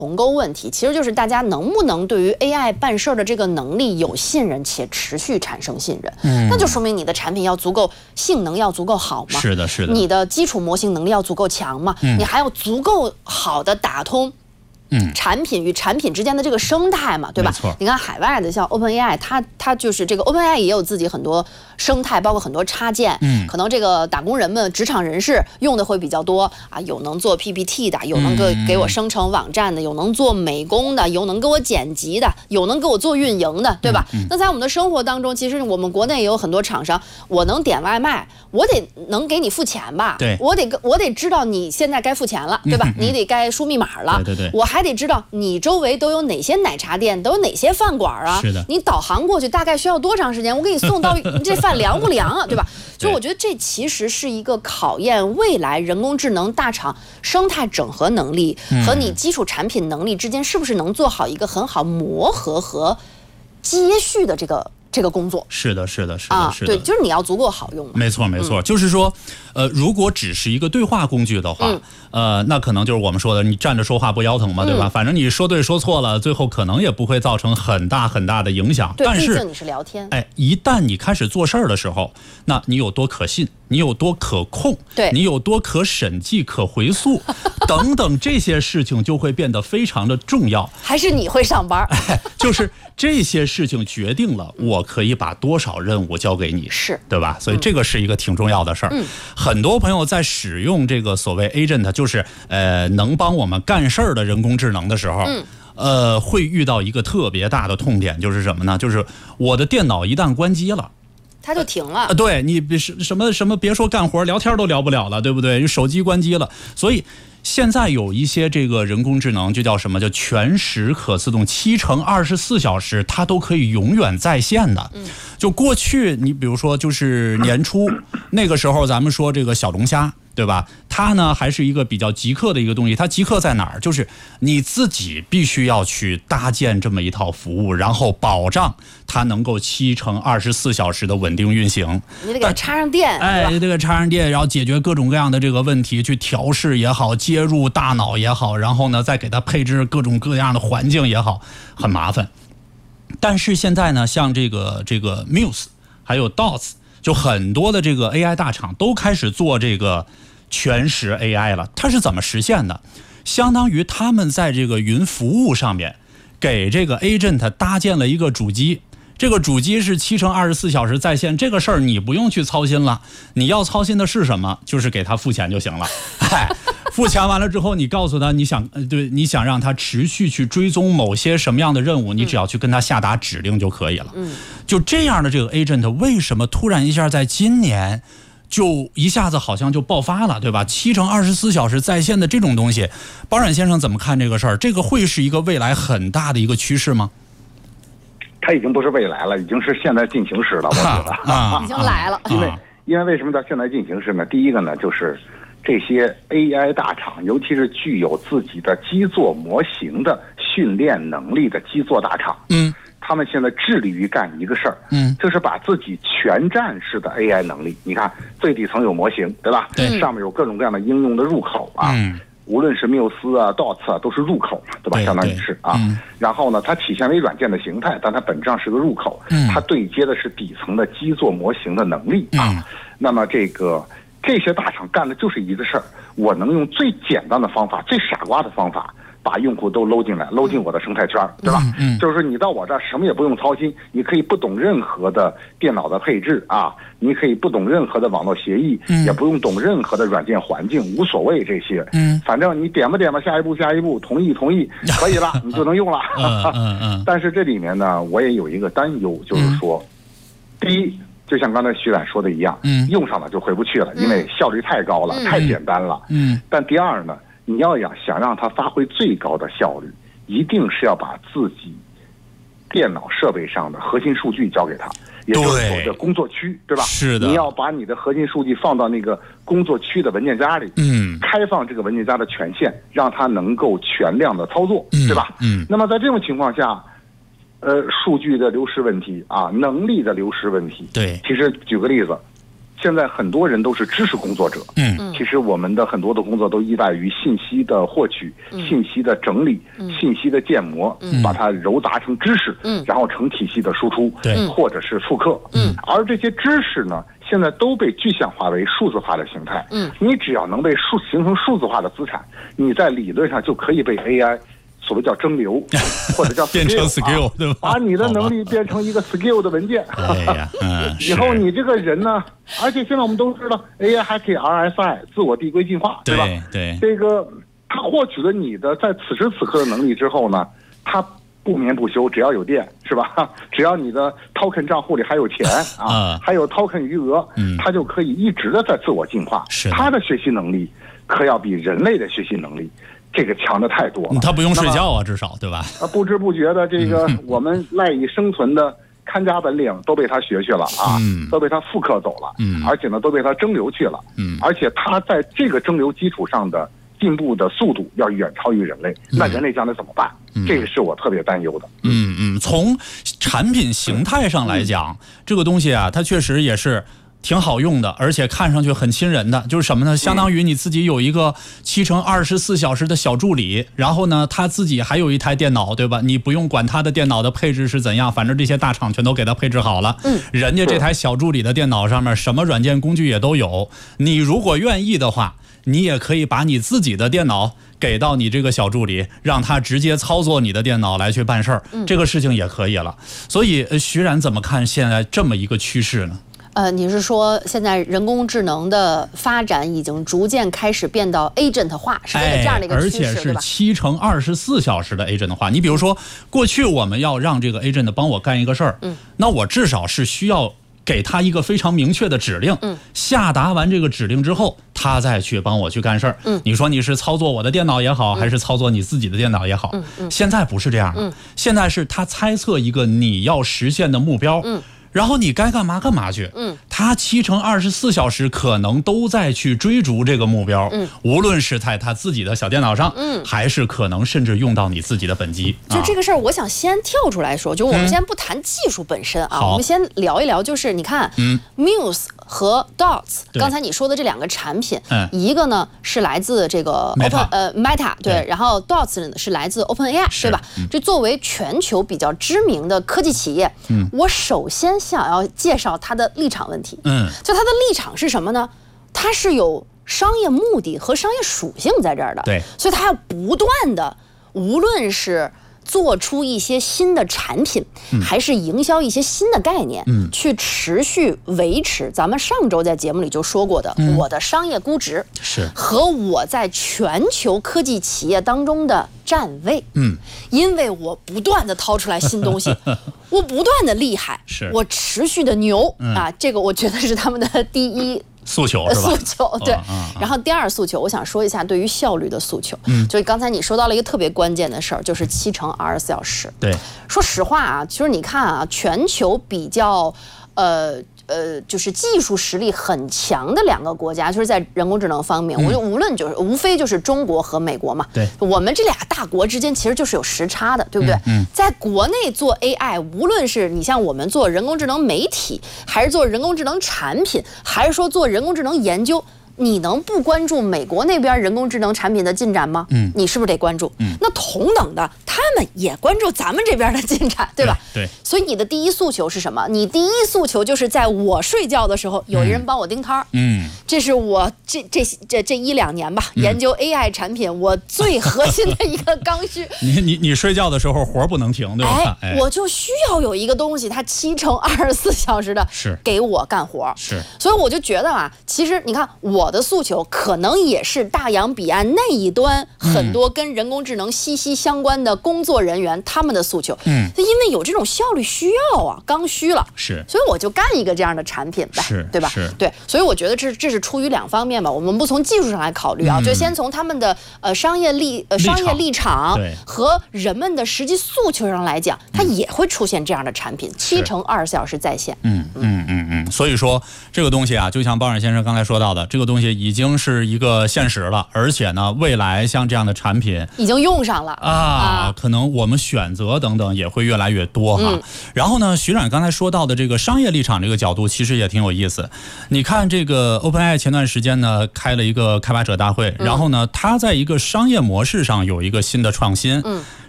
鸿沟问题，其实就是大家能不能对于 AI 办事的这个能力有信任且持续产生信任。那就说明你的产品要足够性能要足够好嘛。 是的，是的。 你的基础模型能力要足够强嘛。你还要足够好的打通。产品与产品之间的这个生态嘛，对吧？你看海外的像 OpenAI， 它就是这个 OpenAI 也有自己很多生态，包括很多插件。可能这个打工人们、职场人士用的会比较多啊，有能做 PPT 的，有能给我生成网站的，有能做美工的，有能给我剪辑的，有能给我做运营的，对吧？那在我们的生活当中，其实我们国内也有很多厂商，我能点外卖，我得能给你付钱吧？ 对， 我得知道你现在该付钱了，对吧？你得该输密码了。 对， 我还得知道你周围都有哪些奶茶店，都有哪些饭馆啊？ 是的， 你导航过去大概需要多长时间？我给你送到这饭凉不凉啊？对吧？所以我觉得这其实是一个考验未来人工智能大厂生态整合能力和你基础产品能力之间是不是能做好一个很好磨合和接续的这个工作。 是的， 对，就是你要足够好用嘛。 没错，就是说，如果只是一个对话工具的话，那可能就是我们说的，你站着说话不腰疼嘛，对吧？反正你说对说错了，最后可能也不会造成很大的影响。 对， 但是毕竟你是聊天。 一旦你开始做事儿的时候，那你有多可信，你有多可控， 对， 你有多可审计、可回溯等等这些事情就会变得非常的重要。 还是你会上班？ 就是这些事情决定了我可以把多少任务交给你， 是对吧？所以这个是一个挺重要的事儿。很多朋友在使用这个所谓 agent， 就是能帮我们干事儿的人工智能的时候，会遇到一个特别大的痛点，就是什么呢？就是我的电脑一旦关机了， 它就停了。 对，你什么别说干活，聊天都聊不了了，对不对？手机关机了，所以现在有一些这个人工智能就叫什么？叫全时可自动，7×24小时它都可以永远在线的。就过去你比如说就是年初那个时候咱们说这个小龙虾，对吧？它呢还是一个比较极客的一个东西。它极客在哪儿？就是你自己必须要去搭建这么一套服务，然后保障它能够7×24小时的稳定运行。 你得给它插上电， 你得给它插上电，然后解决各种各样的这个问题，去调试也好，接入大脑也好，然后呢再给它配置各种各样的环境也好，很麻烦。但是现在呢，像这个 Muse 还有 Dots， 就很多的这个 AI 大厂都开始做这个全时 AI 了。它是怎么实现的？相当于他们在这个云服务上面给这个 agent 搭建了一个主机，这个主机是7×24小时在线，这个事儿你不用去操心了。你要操心的是什么？就是给他付钱就行了。付钱完了之后，你告诉他你想让他持续去追踪某些什么样的任务，你只要去跟他下达指令就可以了。就这样的这个 agent 为什么突然一下在今年就一下子好像就爆发了，对吧？7×24小时在线的这种东西，包冉先生怎么看这个事儿？这个会是一个未来很大的一个趋势吗？ 它已经不是未来了，已经是现在进行时了，我觉得已经来了。 因为为什么叫现在进行时呢？第一个呢，就是这些 AI 大厂，尤其是具有自己的基座模型的训练能力的基座大厂，他们现在致力于干一个事儿，就是把自己全站式的 AI 能力，你看最底层有模型，对吧？ 对， 上面有各种各样的应用的入口啊。无论是缪斯啊、Dots 啊，都是入口嘛，对吧？相当于是啊。然后呢，它体现为软件的形态，但它本质上是个入口。它对接的是底层的基座模型的能力啊。那么这些大厂干的就是一个事儿，我能用最简单的方法、最傻瓜的方法，把用户都搂进来，搂进我的生态圈，对吧？就是说你到我这儿什么也不用操心，你可以不懂任何的电脑的配置啊，你可以不懂任何的网络协议，也不用懂任何的软件环境，无所谓这些。反正你点吧，下一步，同意，可以了，你就能用了。但是这里面呢，我也有一个担忧，就是说，第一，就像刚才徐冉说的一样，用上了就回不去了，因为效率太高了，太简单了。但第二呢，你要想让它发挥最高的效率，一定是要把自己电脑设备上的核心数据交给他，也就是所谓的工作区，对吧？ 是的， 你要把你的核心数据放到那个工作区的文件夹里，开放这个文件夹的权限，让它能够全量的操作，对吧？那么在这种情况下，数据的流失问题啊，能力的流失问题， 对， 其实举个例子， 现在很多人都是知识工作者，其实我们的很多的工作都依赖于信息的获取、信息的整理、信息的建模，把它糅杂成知识，然后成体系的输出，或者是复刻，而这些知识呢，现在都被具象化为数字化的形态，你只要能被形成数字化的资产，你在理论上就可以被 AI。所谓叫蒸馏，或者叫变成 skill， 对吧？ 把你的能力变成一个 skill 的文件。以后你这个人呢，而且现在我们都知道 AI 还可以 RSI 自我递归进化，对吧？ 对， 这个它获取了你的在此时此刻的能力之后呢，它不眠不休，只要有电，是吧？只要你的 token 账户里还有钱还有 token 余额，它就可以一直的在自我进化。它的学习能力可要比人类的学习能力。这个强的太多了， 他不用睡觉啊，至少对吧？ 不知不觉的，这个我们赖以生存的看家本领都被他学去了都被他复刻走了，而且呢，都被他蒸馏去了，而且他在这个蒸馏基础上的进步的速度要远超于人类，那人类将来怎么办？这个是我特别担忧的。 从产品形态上来讲，这个东西啊，它确实也是。挺好用的，而且看上去很亲人的，就是什么呢？相当于你自己有一个7×24小时的小助理，然后呢，他自己还有一台电脑，对吧？你不用管他的电脑的配置是怎样，反正这些大厂全都给他配置好了。人家这台小助理的电脑上面什么软件工具也都有。你如果愿意的话，你也可以把你自己的电脑给到你这个小助理，让他直接操作你的电脑来去办事儿，这个事情也可以了。所以徐冉怎么看现在这么一个趋势呢？ 你是说现在人工智能的发展已经逐渐开始变到 agent 化，是这样的一个趋势， 而且是7×24小时的 agent 化。你比如说，过去我们要让这个 agent 帮我干一个事儿，那我至少是需要给他一个非常明确的指令，下达完这个指令之后，他再去帮我去干事儿。你说你是操作我的电脑也好，还是操作你自己的电脑也好，现在不是这样的，现在是他猜测一个你要实现的目标。然后你该干嘛干嘛去，他7×24小时可能都在去追逐这个目标，无论是在他自己的小电脑上，还是可能甚至用到你自己的本机。 就这个事儿，我想先跳出来说，就我们先不谈技术本身我们先聊一聊，就是你看，Muse 和 Dots， 刚才你说的这两个产品，一个呢是来自这个 Meta， 对，然后 Dots 是来自 OpenAI， 对吧？这作为全球比较知名的科技企业，我首先想要介绍它的立场问题。就它的立场是什么呢？它是有商业目的和商业属性在这儿的。 对， 所以它要不断的，无论是做出一些新的产品，还是营销一些新的概念，去持续维持咱们上周在节目里就说过的，我的商业估值是和我在全球科技企业当中的站位。因为我不断的掏出来新东西，我不断的厉害，我持续的牛这个我觉得是他们的第一诉求，是吧？ 诉求对。然后第二诉求，我想说一下对于效率的诉求。就刚才你说到了一个特别关键的事儿，就是7×24小时。 对， 说实话其实你看全球比较就是技术实力很强的两个国家，就是在人工智能方面，我就无非就是中国和美国嘛。 对， 我们这俩大国之间其实就是有时差的，对不对？在国内做 AI，无论是你像我们做人工智能媒体，还是做人工智能产品，还是说做人工智能研究，你能不关注美国那边人工智能产品的进展吗？你是不是得关注？那同等的，他们也关注咱们这边的进展，对吧？ 对。 所以你的第一诉求是什么？你第一诉求就是在我睡觉的时候，有人帮我盯摊儿。这是我这1-2年吧，研究 AI 产品我最核心的一个刚需。 你睡觉的时候活不能停，对吧？ 我就需要有一个东西，它7×24小时的给我干活。所以我就觉得其实你看我的诉求可能也是大洋彼岸那一端很多跟人工智能息息相关的工作人员他们的诉求。因为有这种效率需要刚需了，所以我就干一个这样的产品呗，对吧？对，所以我觉得这是出于两方面吧。我们不从技术上来考虑就先从他们的商业立场和人们的实际诉求上来讲，它也会出现这样的产品，7×24小时在线。 所以说这个东西就像包冉先生刚才说到的，这个东西西已经是一个现实了，而且呢，未来像这样的产品已经用上了啊，可能我们选择等等也会越来越多哈。然后呢，徐冉刚才说到的这个商业立场这个角度，其实也挺有意思。你看这个 OpenAI 前段时间呢开了一个开发者大会，然后呢，它在一个商业模式上有一个新的创新。